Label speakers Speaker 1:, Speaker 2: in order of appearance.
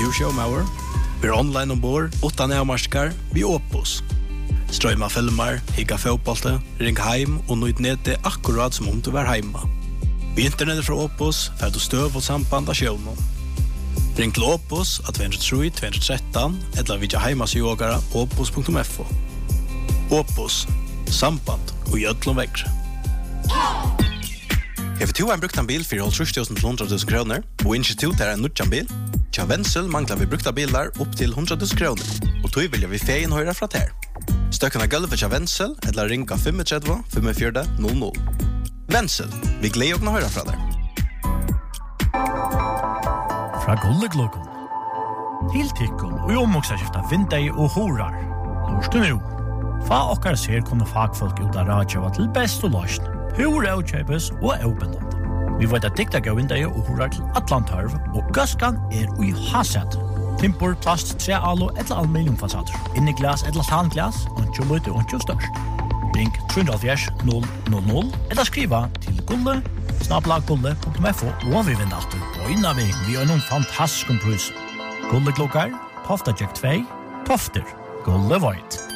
Speaker 1: Naturshowmauer. Vi online ombord, utan avmarskar, vi Opus. Strøyma filmer, higga fotbollte, ring heim og nøyt nede akkurat som om du var heima. Vi internettet fra Opus, fer du støv og samband av sjøvnen. Ring til Opus at 203-213, eller vidja heimasjogara opus.fo. Opus, samband og gjødlom vekkre. Hever du en bruktan bil for 30.000 til 100.000 kroner, og institut en nutjan bil? Tja Wenzel manglar vi brukta bilar opp til 100.000 kroner, og tog vilja vi feien høyra fra ter. Støkken av gulvet tja Wenzel, eller ringa 35-45-00. Wenzel, vi gleder å høyra fra der.
Speaker 2: Fra Gulleglokon til Tikkun og omvoksaskifta vindei og horar. Lorst du nu? Fa okkar ser kunne fagfolk ut av radjava til best og løsn. Hur avkjøpes og avbindende. Vi vet at dikta gav vindei og horar til Atlantarv, og gaskan ui haset. Timpor, plast, trealo eller aluminiumfasader. Inni glas eller tanglas, ontjo løyte ontjo størst. Ring 370-000 eller skriva til gulle@gulle.fo og vi vinner alltid bøyna vi er noen fantastisk pris. Gulleklokkar, Tofta Jack 2, Tofter, Gulle Void.